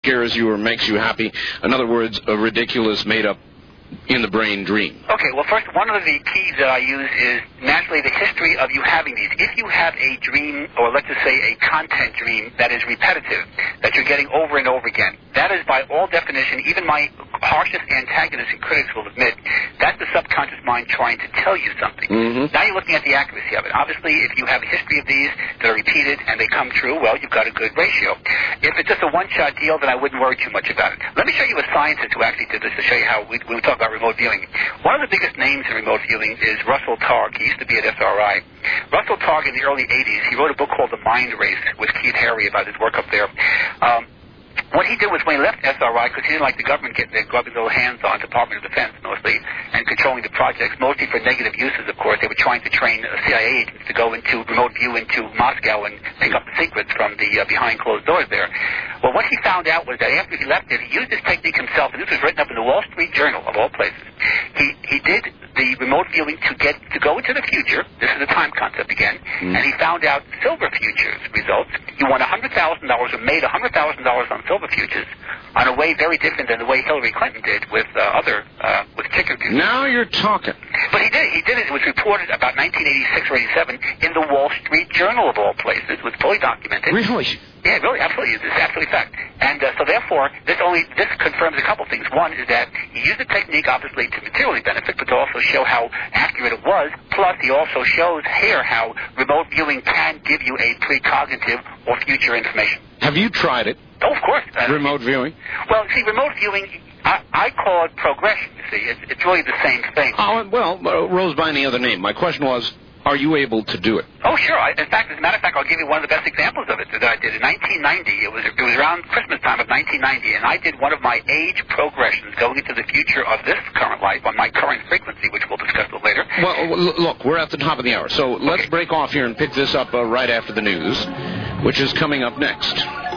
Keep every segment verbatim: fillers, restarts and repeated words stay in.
scares you or makes you happy. In other words, a ridiculous, made-up, in-the-brain dream. Okay, well, first, one of the keys that I use is naturally the history of you having these. If you have a dream, or let's just say a content dream that is repetitive, that you're getting over and over again, that is by all definition, even my harshest antagonists and critics will admit, that's the subconscious mind trying to tell you something. Mm-hmm. Now you're looking at the accuracy of it. Obviously, if you have a history of these that are repeated and they come true, well, you've got a good ratio. If it's just a one-shot deal, then I wouldn't worry too much about it. Let me show you a scientist who actually did this to show you how we, we talk about remote viewing. One of the biggest names in remote viewing is Russell Targ. He used to be at S R I. Russell Targ in the early eighties, he wrote a book called The Mind Race with Keith Harry about his work up there. Um, What he did was when he left S R I, because he didn't like the government getting their grubby little hands on Department of Defense mostly and controlling the projects, mostly for negative uses, of course. They were trying to train C I A agents to go into remote view into Moscow and pick up the secrets from the uh, behind closed doors there. Well, what he found out was that after he left it, he used this technique himself, and this was written up in the Wall Street Journal, of all places. He he did the remote viewing to get to go into the future. This is the time concept again. Mm. And he found out silver futures results. He won one hundred thousand dollars or made one hundred thousand dollars on silver futures on a way very different than the way Hillary Clinton did with uh, other, uh, with ticker futures. Now you're talking. But he did. He did it. It was reported about nineteen eighty-six or eighty-seven in the Wall Street Journal, of all places. It was fully documented. Really? Yeah, really, absolutely. It's absolutely fact. And uh, so therefore, this only this confirms a couple things. One is that he used the technique, obviously, to materially benefit, but to also show how accurate it was. Plus, he also shows here how remote viewing can give you a precognitive or future information. Have you tried it? Oh, of course. Uh, remote viewing? Well, see, remote viewing, I, I call it progression, you see. It's, it's really the same thing. Oh, well, uh, rose by any other name. My question was, are you able to do it? Oh, sure. I, in fact, as a matter of fact, I'll give you one of the best examples of it that I did. In nineteen ninety, it was, it was around Christmas time of nineteen ninety, and I did one of my age progressions going into the future of this current life on my current frequency, which we'll discuss a little later. Well, look, we're at the top of the hour, so let's okay. break off here and pick this up uh, right after the news, which is coming up next.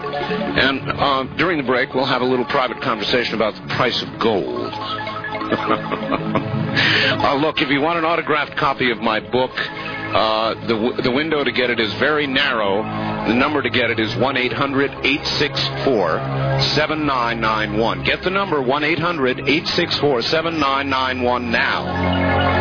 And uh, during the break, we'll have a little private conversation about the price of gold. uh, look, if you want an autographed copy of my book, uh, the, w- the window to get it is very narrow. The number to get it is one eight hundred eight six four seven nine nine one. Get the number one eight hundred eight six four seven nine nine one now.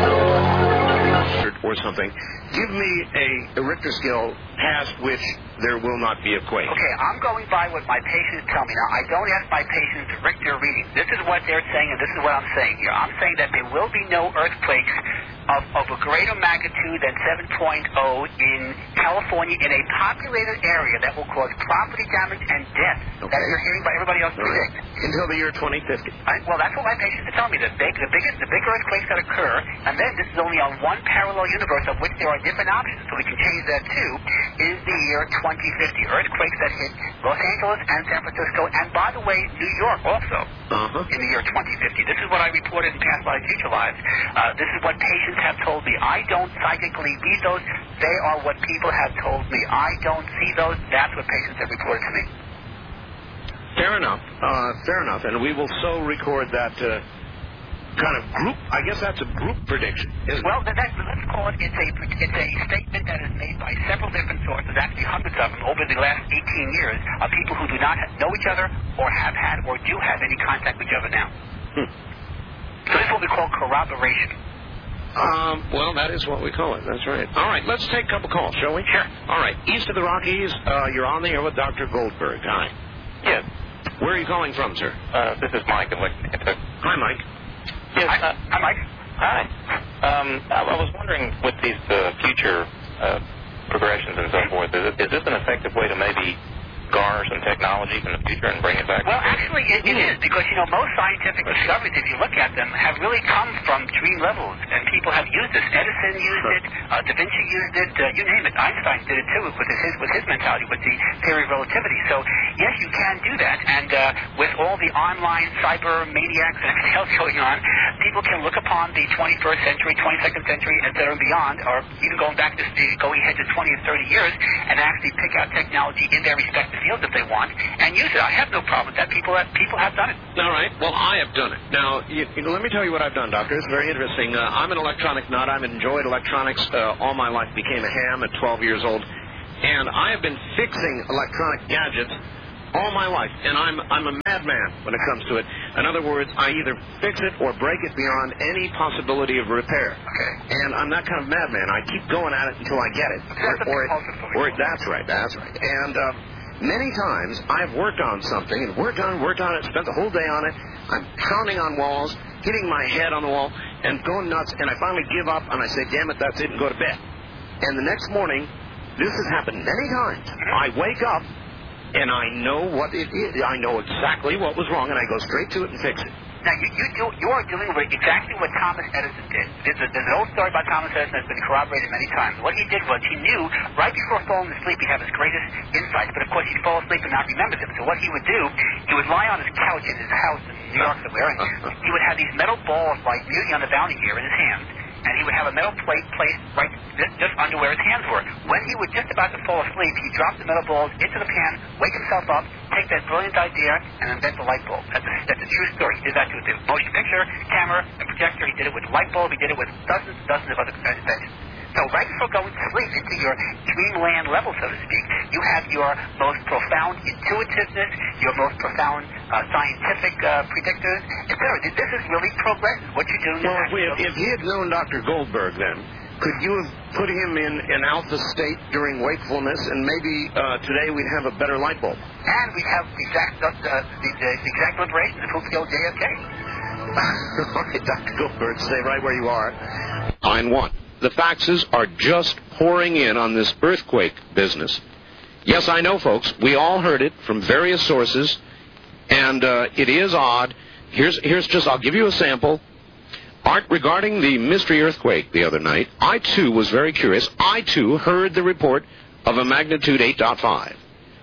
Or something. Give me a, a Richter scale past which there will not be a quake. Okay, I'm going by what my patients tell me. Now, I don't ask my patients Richter readings. This is what they're saying, and this is what I'm saying here. I'm saying that there will be no earthquakes of, of a greater magnitude than seven point oh in California in a populated area that will cause property damage and death okay. that you're hearing by everybody else predict. Right. Until the year twenty fifty. I, well, that's what my patients are telling me. The, big, the, biggest, the big earthquakes that occur, and then this is only on one parallel universe of which there are different options, so we can change that too, is the year twenty fifty. Earthquakes that hit Los Angeles and San Francisco, and by the way, New York also, uh-huh. in the year twenty fifty. This is what I reported in Past Lives, Future Lives. Uh, this is what patients have told me. I don't psychically read those. They are what people have told me. I don't see those. That's what patients have reported to me. Fair enough. Uh, fair enough. And we will so record that uh, kind of group. I guess that's a group prediction, isn't well, it? Well, let's call it. It's a it's a statement that is made by several different sources, actually hundreds of them, over the last eighteen years, of people who do not know each other or have had or do have any contact with each other now. Hmm. So this is what we call corroboration. Um, well, that is what we call it. That's right. All right, let's take a couple calls, shall we? Sure. All right, east of the Rockies, uh, you're on the air with Doctor Goldberg. Hi. Yes. Where are you calling from, sir? Uh, this is Mike in Lexington, Kentucky. Hi, Mike. Yes. Hi, uh, Hi Mike. Hi. Um, I, I was wondering, with these uh, future uh, progressions and so forth, is, it, is this an effective way to maybe garner some technology from the future and bring it back? Well, actually, it, it is, because, you know, most scientific discoveries, if you look at them, have really come from dream levels, and people have used this. Edison used it, uh, Da Vinci used it, uh, you name it. Einstein did it, too, with his, with his mentality, with the theory of relativity. So, yes, you can do that, and uh, with all the online cyber maniacs and everything else going on, people can look upon the twenty-first century, twenty-second century, et cetera, and beyond, or even going back to the, going ahead to twenty or thirty years, and actually pick out technology in their respective fields if they want, and use it. I have no problem with that. People have, people have done it. All right. Well, I have done it. Now, you, you know, let me tell you what I've done, Doctor. It's very interesting. Uh, I'm an electronic nut. I've enjoyed electronics uh, all my life. Became a ham at twelve years old. And I have been fixing electronic gadgets all my life, and I'm I'm a madman when it comes to it. In other words, I either fix it or break it beyond any possibility of repair. Okay. And I'm that kind of madman. I keep going at it until I get it. That's or, or, it, or that's right, that's right. And uh, many times I've worked on something and worked on it, worked on it, spent the whole day on it. I'm pounding on walls, hitting my head on the wall, and going nuts. And I finally give up, and I say, damn it, that's it, and go to bed. And the next morning, this has happened many times. I wake up, and I know what it is. I know exactly what was wrong, and I go straight to it and fix it. Now, you, you, do, you are doing exactly what Thomas Edison did. There's, a, there's an old story about Thomas Edison that's been corroborated many times. What he did was he knew right before falling asleep he'd have his greatest insights, but of course he'd fall asleep and not remember them. So what he would do, he would lie on his couch in his house in New York somewhere, and he would have these metal balls like Beauty on the Bounty here in his hands, and he would have a metal plate placed right just, just under where his hands were. When he was just about to fall asleep, he'd drop the metal balls into the pan, wake himself up, take that brilliant idea, and invent the light bulb. That's a, that's a true story. He did that with the motion picture, camera, and projector. He did it with light bulb. He did it with dozens and dozens of other inventions. So right before going to sleep into your dreamland level, so to speak, you have your most profound intuitiveness, your most profound uh, scientific uh, predictors, et cetera. This is really progressive. What you're doing Well, is if, we, if he had known Doctor Goldberg then, could you have put him in an alpha state during wakefulness, and maybe uh, today we'd have a better light bulb? And we'd have the exact, uh, the, the, the exact liberation of who killed J F K. All right, Doctor Goldberg, stay right where you are. Line one. The faxes are just pouring in on this earthquake business. Yes, I know, folks. We all heard it from various sources, and uh, it is odd. Here's, here's just, I'll give you a sample. Art, regarding the mystery earthquake the other night, I, too, was very curious. I, too, heard the report of a magnitude eight point five.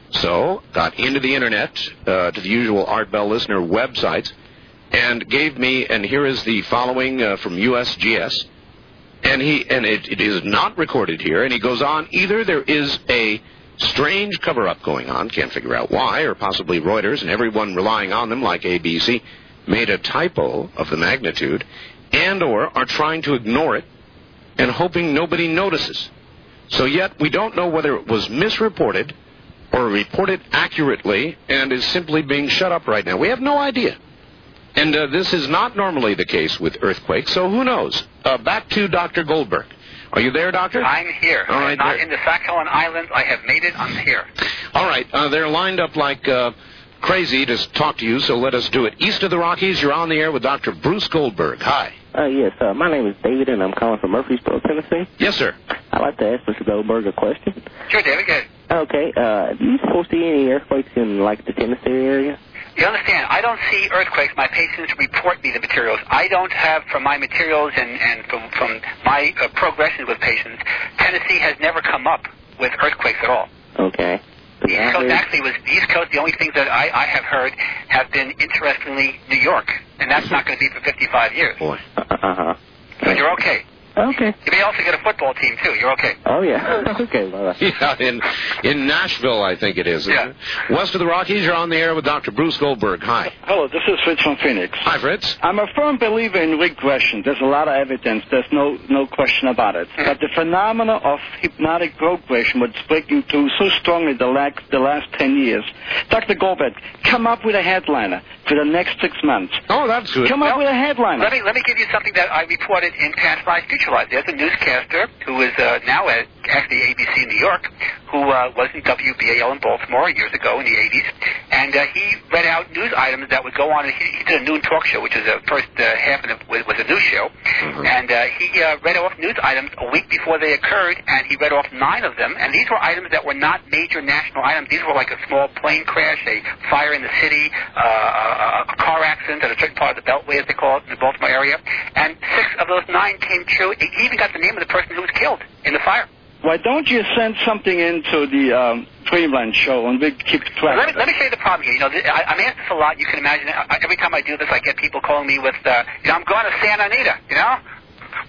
So, got into the Internet, uh, to the usual Art Bell listener websites, and gave me, and here is the following uh, from U S G S. And he and it, it is not recorded here, and he goes on, either there is a strange cover-up going on, can't figure out why, or possibly Reuters and everyone relying on them like A B C made a typo of the magnitude, and or are trying to ignore it and hoping nobody notices. So yet we don't know whether it was misreported or reported accurately and is simply being shut up right now. We have no idea. And uh, this is not normally the case with earthquakes, so who knows? Uh, back to Doctor Goldberg. Are you there, Doctor? I'm here. All right, I'm not there. in the Sakhalin Islands. I have made it. I'm here. All right. Uh, they're lined up like uh, crazy to talk to you, so let us do it. East of the Rockies, you're on the air with Doctor Bruce Goldberg. Hi. Uh, yes, uh, my name is David, and I'm calling from Murfreesboro, Tennessee. Yes, sir. I'd like to ask Mister Goldberg a question. Sure, David. Go ahead. Okay. Uh, do you foresee any earthquakes in, like, the Tennessee area? You understand, I don't see earthquakes. My patients report me the materials. I don't have, from my materials and, and from, from my uh, progression with patients, Tennessee has never come up with earthquakes at all. Okay. The East Coast actually was, the East Coast, the only things that I, I have heard have been, interestingly, New York. And that's not going to be for fifty-five years. Boy. Uh-huh. So you're okay. Okay. You may also get a football team, too. You're okay. Oh, yeah. Okay, well, Yeah, in, in Nashville, I think it is. Yeah. It? West of the Rockies, you're on the air with Doctor Bruce Goldberg. Hi. Hello, this is Fritz from Phoenix. Hi, Fritz. I'm a firm believer in regression. There's a lot of evidence. There's no no question about it. Mm-hmm. But the phenomena of hypnotic progression was breaking through so strongly the last, the last ten years. Doctor Goldberg, come up with a headliner for the next six months. Oh, that's good. Come up with a headliner. Let me let me give you something that I reported in Past Lives, Future Lives. There's a newscaster who is uh, now at actually A B C in New York, who uh, was in W B A L in Baltimore years ago in the eighties, and uh, he read out news items that would go on. He, he did a noon talk show, which is the first uh, half of it was, was a news show, mm-hmm. and uh, he uh, read off news items a week before they occurred, and he read off nine of them, and these were items that were not major national items. These were like a small plane crash, a fire in the city, uh, a, a car accident at a certain part of the Beltway, as they call it, in the Baltimore area, and six of those nine came true. He even got the name of the person who was killed in the fire. Why don't you send something into the um, Dreamland show and we keep track? Let me, let me show you the problem here. You know, th- I, I'm asked this a lot. You can imagine it. I, every time I do this, I get people calling me with, uh, you know, I'm going to Santa Anita, you know?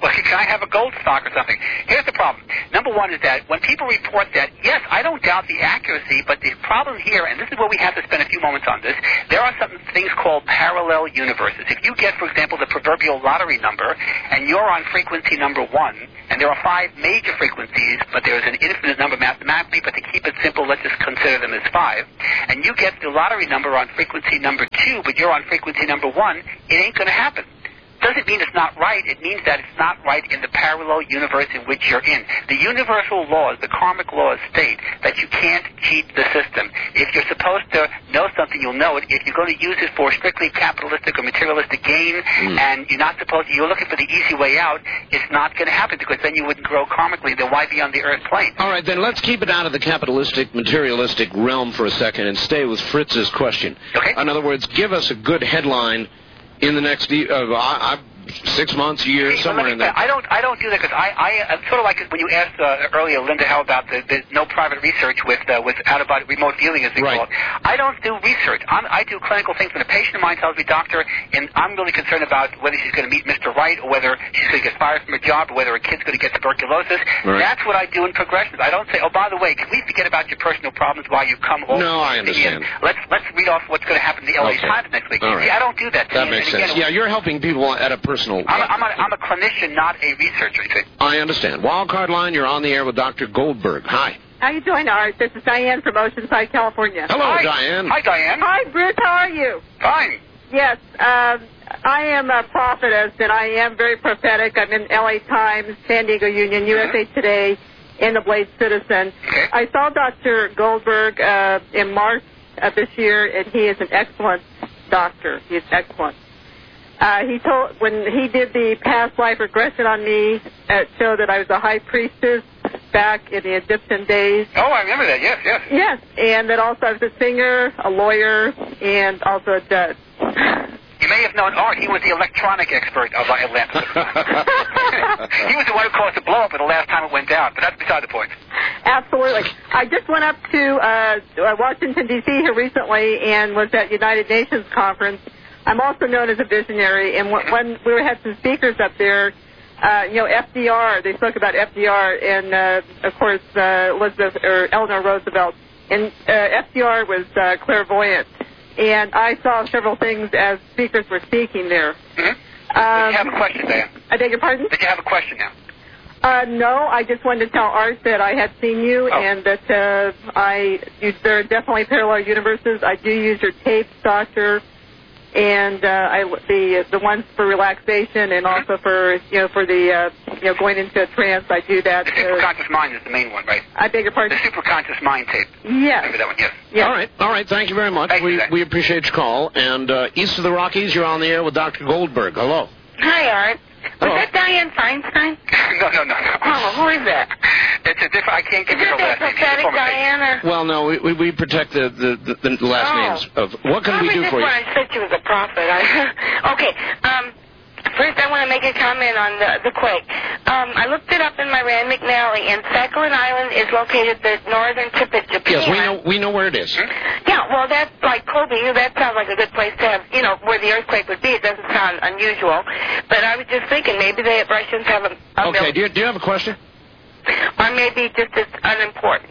Well, can I have a gold stock or something? Here's the problem. Number one is that when people report that, yes, I don't doubt the accuracy, but the problem here, and this is where we have to spend a few moments on this, there are some things called parallel universes. If you get, for example, the proverbial lottery number, and you're on frequency number one, and there are five major frequencies, but there's an infinite number mathematically, but to keep it simple, let's just consider them as five, and you get the lottery number on frequency number two, but you're on frequency number one, it ain't going to happen. Doesn't mean it's not right. It means that it's not right in the parallel universe in which you're in. The universal laws, the karmic laws state that you can't cheat the system. If you're supposed to know something, you'll know it. If you're going to use it for strictly capitalistic or materialistic gain, mm. and you're not supposed to, you're looking for the easy way out, it's not going to happen, because then you wouldn't grow karmically. Then why be on the earth plane? All right, then let's keep it out of the capitalistic, materialistic realm for a second and stay with Fritz's question. Okay. In other words, give us a good headline in the next uh, I, I, six months, a year, hey, somewhere me, in there. I don't, I don't do that because I, I, I'm sort of like when you asked uh, earlier, Linda, how about the, the no private research with uh, with out of body remote viewing, as they right. call it. I don't do research. I'm, I do clinical things. When a patient of mine tells me, doctor, and I'm really concerned about whether she's going to meet Mister Right, or whether she's going to get fired from her job, or whether her kid's going to get tuberculosis. Right. That's what I do in progressions. I don't say, oh, by the way, can we forget about your personal problems while you come home? No, I understand. Let's let's read off what's going to happen in the L A okay. Times next week. All right. See, I don't do that. That and makes again, sense. Yeah, you're helping people at a personal I'm, level. I'm, a, I'm a clinician, not a researcher. See? I understand. Wildcard line, you're on the air with Doctor Goldberg. Hi. How you doing, Art? This is Diane from Oceanside, California. Hello, Hi. Diane. Hi, Diane. Hi, Bruce. How are you? Fine. Yes, um, I am a prophetess, and I am very prophetic. I'm in L A Times, San Diego Union, U S A uh-huh. Today, and the Blade Citizen. Okay. I saw Doctor Goldberg uh, in March of this year, and he is an excellent doctor. He is excellent. Uh, he told when he did the past life regression on me, it showed that I was a high priestess back in the Egyptian days. Oh, I remember that. Yes, yes. Yes, and that also I was a singer, a lawyer, and also a judge. You may have known Art. He was the electronic expert of Atlanta. He was the one who caused the blow-up the last time it went down, but that's beside the point. Absolutely. I just went up to uh, Washington, D C here recently and was at United Nations conference. I'm also known as a visionary, and when we had some speakers up there, uh, you know, F D R, they spoke about F D R, and, uh, of course, uh, Elizabeth, or Eleanor Roosevelt, and uh, F D R was uh, clairvoyant, and I saw several things as speakers were speaking there. Mm-hmm. Um, Did you have a question, Dan? I beg your pardon? Did you have a question now? Uh, no, I just wanted to tell Art that I had seen you, oh. and that uh, I, you, there are definitely parallel universes. I do use your tapes, Doctor. And uh, I, the the ones for relaxation, and also for you know for the uh, you know going into a trance, I do that. The superconscious uh, mind is the main one, right? I beg your pardon. The superconscious mind tape. Yes. Remember that one? Yes. Yes. All right, all right. Thank you very much. Thank we you, we appreciate your call. And uh, east of the Rockies, you're on the air with Doctor Goldberg. Hello. Hi, Art. Was Hello. that Diane Feinstein? no, no, no, no. Oh, who is that? It's a different. I can't give Is you it her that last name. prophetic Diane? Or? Well, no, we we, we protect the, the, the, the last Oh. names of what can Probably we do just for you? when I said she was a prophet. I, okay. Um, first, I want to make a comment on the, the quake. Um, I looked it up in my Rand McNally, and Sakhalin Island is located the northern tip of Japan. Yes, we know we know where it is. Yeah, well, that's like Kobe. That sounds like a good place to have, you know, where the earthquake would be. It doesn't sound unusual. But I was just thinking maybe the Russians have a, a Okay, mil- do you do you have a question? or maybe just as unimportant.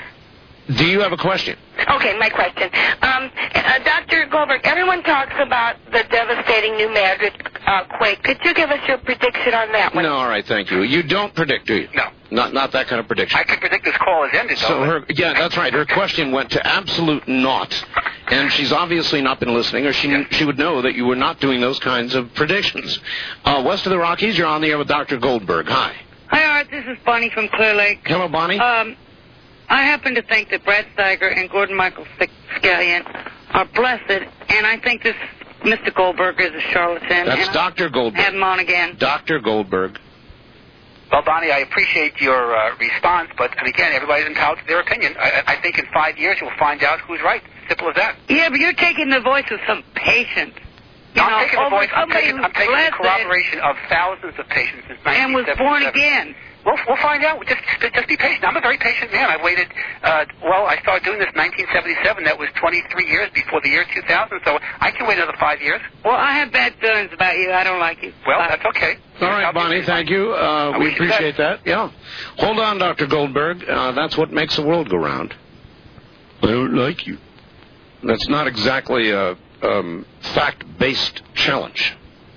Do you have a question? Okay, my question. Um, uh, Doctor Goldberg, everyone talks about the devastating New Madrid uh, quake. Could you give us your prediction on that one? No, all right, thank you. You don't predict, do you? No. Not not that kind of prediction. I can predict this call has ended, though. So her, yeah, that's right. Her question went to absolute naught, and she's obviously not been listening, or she she would know that you were not doing those kinds of predictions. Uh, west of the Rockies, you're on the air with Doctor Goldberg. Hi. Hi, Art. This is Bonnie from Clear Lake. Hello, Bonnie. Um, I happen to think that Brad Steiger and Gordon Michael Scallion are blessed, and I think this Mister Goldberg is a charlatan. That's and Doctor Goldberg. Have him on again. Doctor Goldberg. Well, Bonnie, I appreciate your uh, response, but and again, everybody's entitled to their opinion. I, I think in five years you'll find out who's right. Simple as that. Yeah, but you're taking the voice of some patient. You I'm know, taking the over voice. I'm somebody taking, who's I'm taking the blessed corroboration of thousands of patients since and was born nineteen seventy-seven. again. we'll, we'll find out. Just, just be patient. I'm a very patient man. I've waited, uh, well, I started doing this in nineteen seventy-seven. That was twenty-three years before the year two thousand, so I can wait another five years. Well, I have bad feelings about you. I don't like you. Well, Bye. that's okay. All right, Bonnie, thank you. Uh, we appreciate that. Yeah. Hold on, Doctor Goldberg. Uh, that's what makes the world go round. I don't like you. That's not exactly a um, fact-based challenge.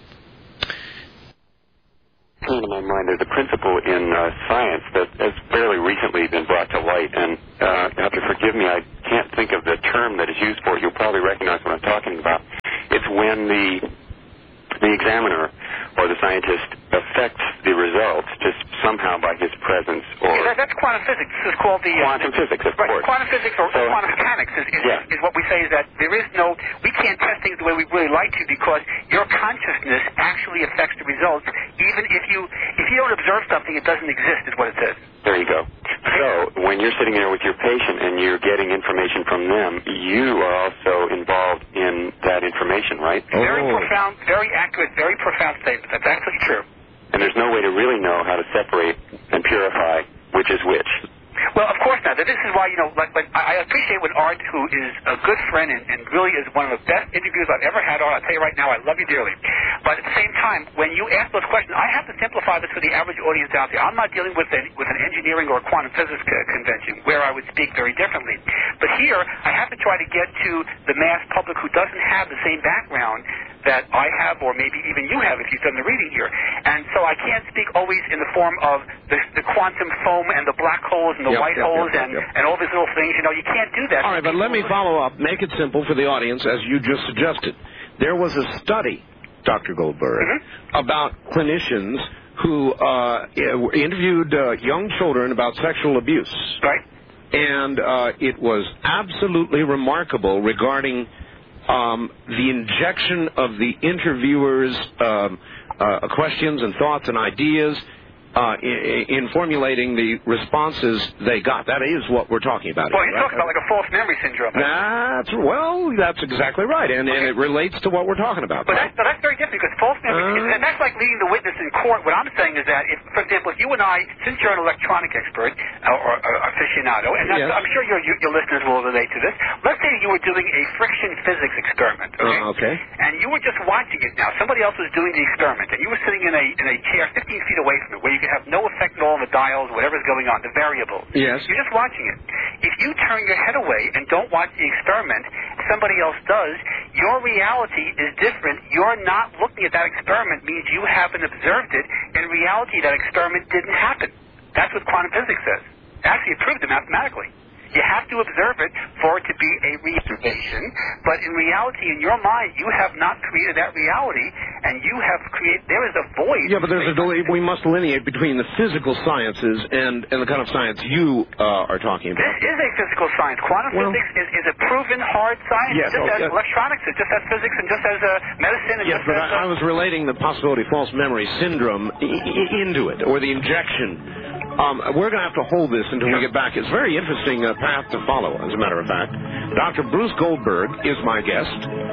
In my mind, there's a principle in uh, science that has fairly recently been brought to light, and uh, you have to forgive me, I can't think of the term that is used for it. You'll probably recognize what I'm talking about. It's when the the examiner or the scientist affects the results just somehow by his presence or... Yeah, that, that's quantum physics. This is called the... Uh, quantum physics, of right, course. Quantum physics or, so, or quantum mechanics is, is, yeah. is what we say is that there is no... We can't test things the way we really like to because your consciousness actually affects the results. Even if you if you don't observe something, it doesn't exist, is what it says. There you go. So when you're sitting there with your patient and you're getting information from them, you are also involved in that information, right? Oh. Very profound, very accurate, very profound statement. That's absolutely true. And there's no way to really know how to separate and purify which is which. Well, of course not. This is why, you know, like, like I appreciate when Art, who is a good friend and, and really is one of the best interviews I've ever had, Art, I'll tell you right now, I love you dearly. But at the same time, when you ask those questions, I have to simplify this for the average audience out there. I'm not dealing with an, with an engineering or a quantum physics convention where I would speak very differently. But here, I have to try to get to the mass public who doesn't have the same background that I have, or maybe even you have if you've done the reading here. And so I can't speak always in the form of the, the quantum foam and the black holes and the Yep, white yep, holes yep, and, yep. and all these little things. You know, you can't do that. All right, but let me follow up. Make it simple for the audience, as you just suggested. There was a study, Doctor Goldberg, mm-hmm. about clinicians who uh, interviewed uh, young children about sexual abuse. Right. And uh, it was absolutely remarkable regarding um, the injection of the interviewers' um, uh, questions and thoughts and ideas uh, in, in formulating the responses they got. That is what we're talking about. Well, here, you're right? talking about like a false memory syndrome. That's, well, that's exactly right, and, and it relates to what we're talking about. But, right? that, but that's very different because false memory, uh, and that's like leading the witness in court. What I'm saying is that, if, for example, if you and I, since you're an electronic expert uh, or, or aficionado, and that's, yes. I'm sure your, your listeners will relate to this, let's say you were doing a friction physics experiment, okay? Uh, okay. And you were just watching it now. Somebody else was doing the experiment, and you were sitting in a in a chair fifteen feet away from it, where you could have no effect at all on the dials, whatever's going on, the variables. Yes. You're just watching it. If you turn your head away and don't watch the experiment, somebody else does, your reality is different. You're not looking at that experiment means you haven't observed it. In reality, that experiment didn't happen. That's what quantum physics says. Actually, it proved it mathematically. You have to observe it for it to be a realization, but in reality, in your mind, you have not created that reality, and you have created, there is a void. Yeah, but there's a delay. We must delineate between the physical sciences and, and the kind of science you uh, are talking about. This is a physical science. Quantum well, physics is, is a proven hard science, yes, just okay. as electronics is, just as physics, and just as uh, medicine. And yes, just but as, I, I was relating the possibility of false memory syndrome I- I- into it, or the injection. Um, we're going to have to hold this until we get back. It's a very interesting uh, path to follow, as a matter of fact. Doctor Bruce Goldberg is my guest,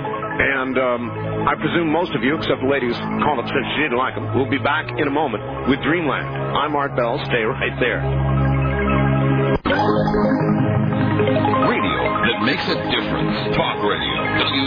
and um, I presume most of you, except the lady who's called up since she didn't like him, will be back in a moment with Dreamland. I'm Art Bell. Stay right there. Radio that makes a difference. Talk radio.